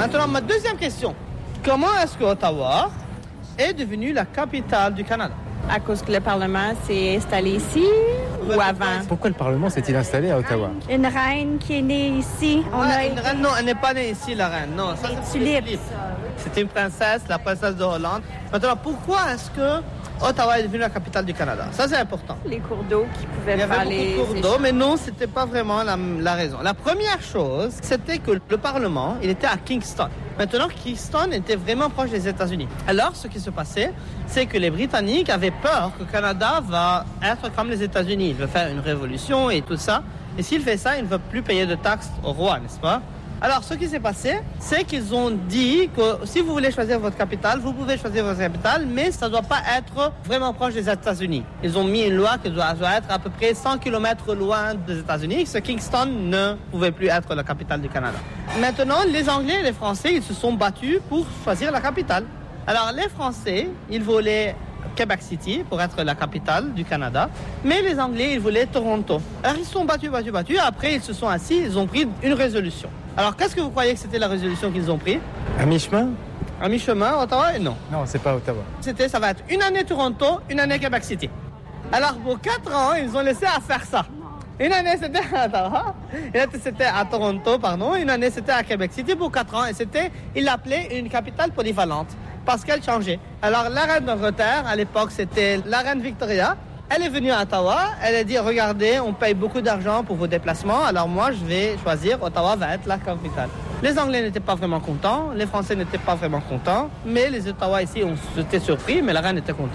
Maintenant, ma deuxième question. Comment est-ce que Ottawa est devenue la capitale du Canada? À cause que le Parlement s'est installé ici ou avant? Pourquoi le Parlement s'est-il installé à Ottawa? Une reine qui est née ici. Une reine, non, elle n'est pas née ici, la reine. Non, ça, c'est tulipes. C'était une princesse, la princesse de Hollande. Maintenant, pourquoi est-ce que Ottawa est devenue la capitale du Canada? Ça, c'est important. Les cours d'eau qui pouvaient Il y faire avait les beaucoup de cours d'eau, mais non, c'était pas vraiment la raison. La première chose, c'était que le Parlement, il était à Kingston. Maintenant, Kingston était vraiment proche des États-Unis. Alors, ce qui se passait, c'est que les Britanniques avaient peur que le Canada va être comme les États-Unis. Il veut faire une révolution et tout ça. Et s'il fait ça, il ne veut plus payer de taxes au roi, n'est-ce pas? Alors, ce qui s'est passé, c'est qu'ils ont dit que si vous voulez choisir votre capitale, vous pouvez choisir votre capitale, mais ça ne doit pas être vraiment proche des États-Unis. Ils ont mis une loi qui doit être à peu près 100 km loin des États-Unis. Ce Kingston ne pouvait plus être la capitale du Canada. Maintenant, les Anglais et les Français, ils se sont battus pour choisir la capitale. Alors, les Français, ils voulaient Québec City pour être la capitale du Canada, mais les Anglais, ils voulaient Toronto. Alors, ils se sont battus. Après, ils se sont assis, ils ont pris une résolution. Alors, qu'est-ce que vous croyez que c'était la résolution qu'ils ont prise? À mi-chemin? À mi-chemin, Ottawa? Non. Non, c'est pas Ottawa. Ça va être une année Toronto, une année Québec City. Alors, pour 4 ans, ils ont laissé à faire ça. Une année, c'était à Ottawa, une année, c'était à Toronto, une année, c'était à Québec City pour 4 ans. Et ils l'appelaient une capitale polyvalente parce qu'elle changeait. Alors, la reine d'Angleterre, à l'époque, c'était la reine Victoria. Elle est venue à Ottawa, elle a dit, regardez, on paye beaucoup d'argent pour vos déplacements, alors moi, je vais choisir, Ottawa va être la capitale. Les Anglais n'étaient pas vraiment contents, les Français n'étaient pas vraiment contents, mais les Ottawa ici, on s'était surpris, mais la reine était contente.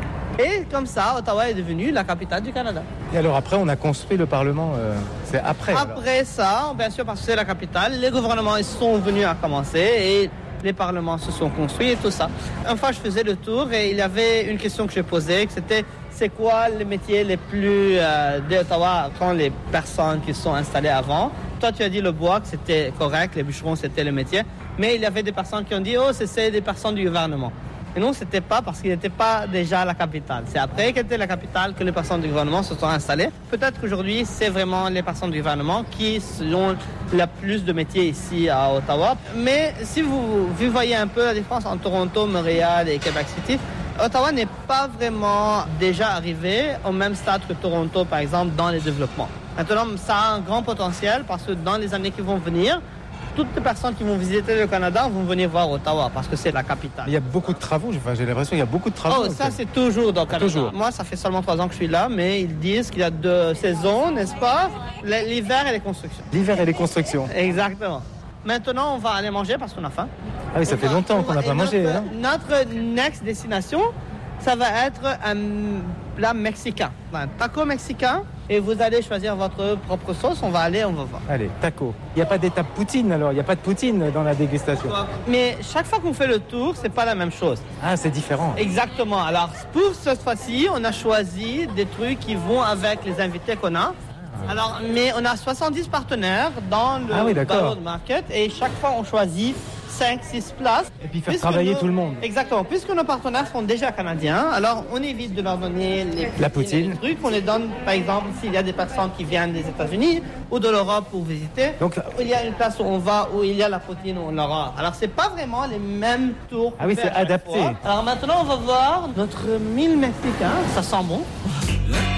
Et comme ça, Ottawa est devenue la capitale du Canada. Et alors après, on a construit le Parlement, c'est après? Après ça, bien sûr, parce que c'est la capitale, les gouvernements ils sont venus à commencer et les parlements se sont construits et tout ça. Une fois, je faisais le tour et il y avait une question que je posais, que c'était c'est quoi les métiers les plus d'Ottawa quand les personnes qui sont installées avant? Toi, tu as dit le bois, que c'était correct, les bûcherons, c'était le métier. Mais il y avait des personnes qui ont dit, oh, c'est des personnes du gouvernement. Et non, c'était pas parce qu'il n'était pas déjà la capitale. C'est après qu'elle était la capitale que les personnes du gouvernement se sont installées. Peut-être qu'aujourd'hui, c'est vraiment les personnes du gouvernement qui ont le plus de métiers ici à Ottawa. Mais si vous voyez un peu la différence entre Toronto, Montréal et Québec City, Ottawa n'est pas vraiment déjà arrivé au même stade que Toronto, par exemple, dans les développements. Maintenant, ça a un grand potentiel parce que dans les années qui vont venir, toutes les personnes qui vont visiter le Canada vont venir voir Ottawa parce que c'est la capitale. Il y a beaucoup de travaux, j'ai l'impression qu'il y a beaucoup de travaux. Oh, ça c'est toujours dans le Canada. Toujours. Moi, ça fait seulement 3 ans que je suis là, mais ils disent qu'il y a 2 saisons, n'est-ce pas? L'hiver et les constructions. L'hiver et les constructions. Exactement. Maintenant, on va aller manger parce qu'on a faim. Ah oui, ça fait longtemps qu'on n'a pas mangé. Notre next destination, ça va être un plat mexicain, un taco mexicain. Et vous allez choisir votre propre sauce, on va voir. Allez, taco. Il n'y a pas d'étape poutine alors? Il n'y a pas de poutine dans la dégustation? Mais chaque fois qu'on fait le tour, c'est pas la même chose. Ah, c'est différent. Exactement. Alors, pour cette fois-ci, on a choisi des trucs qui vont avec les invités qu'on a. Alors, mais on a 70 partenaires dans le Ballot Market et chaque fois, on choisit 5-6 places. Et puis faire travailler tout le monde. Exactement. Puisque nos partenaires sont déjà canadiens, alors on évite de leur donner la poutine. Les trucs. On les donne, par exemple, s'il y a des personnes qui viennent des États-Unis ou de l'Europe pour visiter. Donc, il y a une place où on va, où il y a la poutine, où on l'aura. Alors, c'est pas vraiment les mêmes tours. Ah oui, c'est adapté. Alors maintenant, on va voir notre mille mexicain. Ça sent bon.